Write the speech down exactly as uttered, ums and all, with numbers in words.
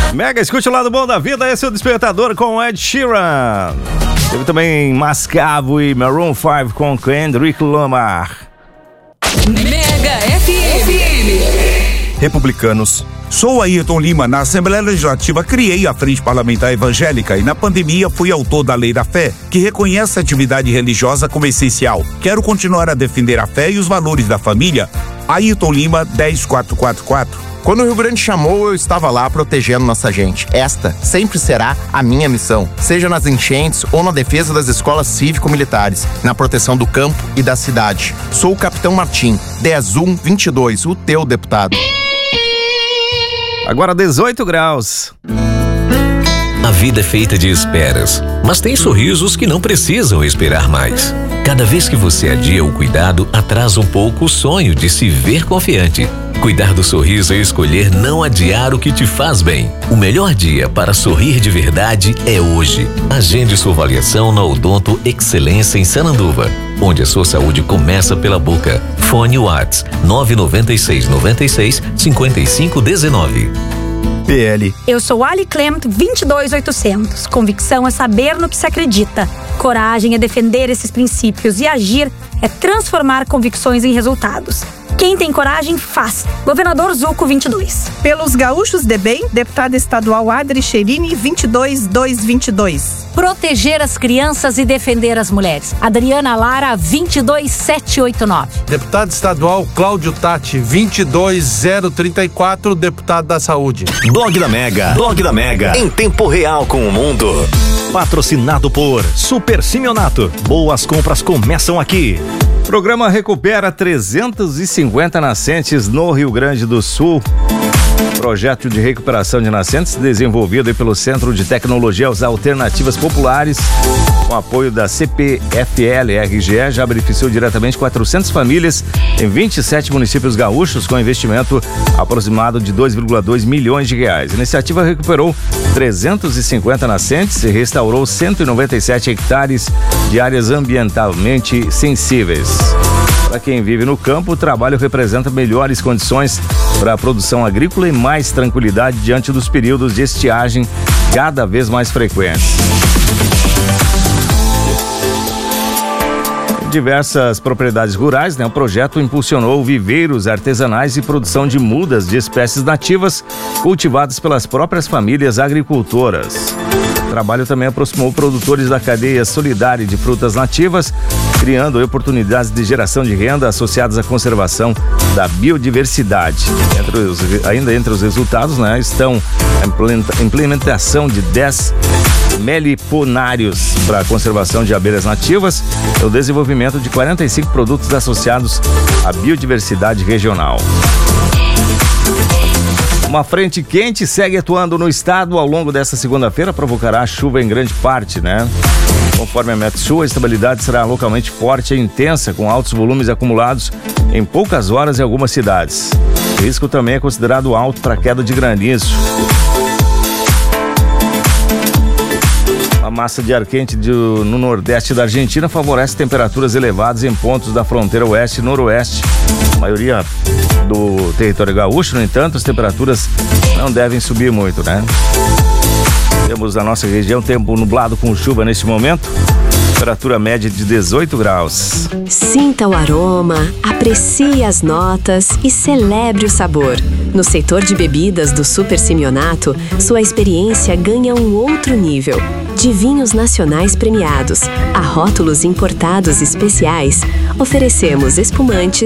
Mega, escute o lado bom da vida, esse é o Despertador com Ed Sheeran. Teve também Mascavo e Maroon cinco com Kendrick Lamar. Mega F M. Republicanos. Sou Ayrton Lima. Na Assembleia Legislativa criei a Frente Parlamentar Evangélica e na pandemia fui autor da Lei da Fé, que reconhece a atividade religiosa como essencial. Quero continuar a defender a fé e os valores da família. Ayrton Lima, dez mil quatrocentos e quarenta e quatro. Quando o Rio Grande chamou, eu estava lá protegendo nossa gente. Esta sempre será a minha missão, seja nas enchentes ou na defesa das escolas cívico-militares, na proteção do campo e da cidade. Sou o Capitão Martim, dez um vinte e dois, o teu deputado. Agora dezoito graus. A vida é feita de esperas, mas tem sorrisos que não precisam esperar mais. Cada vez que você adia o cuidado, atrasa um pouco o sonho de se ver confiante. Cuidar do sorriso é escolher não adiar o que te faz bem. O melhor dia para sorrir de verdade é hoje. Agende sua avaliação na Odonto Excelência em Sananduva, onde a sua saúde começa pela boca. Fone Whats nove nove seis nove seis cinco cinco um nove. P L. Eu sou Ali Clement, vinte e dois mil e oitocentos. Convicção é saber no que se acredita. Coragem é defender esses princípios e agir é transformar convicções em resultados. Quem tem coragem, faz. Governador Zuco, vinte e dois. Pelos gaúchos de bem, deputada estadual Adri Cherini, vinte e dois mil duzentos e vinte e dois. Proteger as crianças e defender as mulheres. Adriana Lara, vinte e dois mil setecentos e oitenta e nove. Deputado estadual Cláudio Tati, vinte e dois mil trinta e quatro, deputado da Saúde. Blog da Mega. Blog da Mega. Em tempo real com o mundo. Patrocinado por Super Simeonato. Boas compras começam aqui. Programa recupera trezentos e cinquenta nascentes no Rio Grande do Sul. Projeto de recuperação de nascentes desenvolvido pelo Centro de Tecnologias Alternativas Populares, com apoio da C P F L R G E, já beneficiou diretamente quatrocentas famílias em vinte e sete municípios gaúchos, com investimento aproximado de dois vírgula dois milhões de reais. A iniciativa recuperou trezentos e cinquenta nascentes e restaurou cento e noventa e sete hectares de áreas ambientalmente sensíveis. Para quem vive no campo, o trabalho representa melhores condições para a produção agrícola e mais tranquilidade diante dos períodos de estiagem cada vez mais frequentes. Em diversas propriedades rurais, né, o projeto impulsionou viveiros artesanais e produção de mudas de espécies nativas cultivadas pelas próprias famílias agricultoras. O trabalho também aproximou produtores da cadeia solidária de frutas nativas, criando oportunidades de geração de renda associadas à conservação da biodiversidade. Entre os, ainda entre os resultados, né, estão a implementação de dez meliponários para a conservação de abelhas nativas e o desenvolvimento de quarenta e cinco produtos associados à biodiversidade regional. Uma frente quente segue atuando no estado ao longo desta segunda-feira, provocará chuva em grande parte, né? Conforme a Metsul, a estabilidade será localmente forte e intensa, com altos volumes acumulados em poucas horas em algumas cidades. O risco também é considerado alto para queda de granizo. A massa de ar quente de, no nordeste da Argentina favorece temperaturas elevadas em pontos da fronteira oeste e noroeste. A maioria do território gaúcho, no entanto, as temperaturas não devem subir muito, né? Temos na nossa região tempo nublado com chuva neste momento. Temperatura média de dezoito graus. Sinta o aroma, aprecie as notas e celebre o sabor. No setor de bebidas do Super Simeonato, sua experiência ganha um outro nível. De vinhos nacionais premiados a rótulos importados especiais, oferecemos espumantes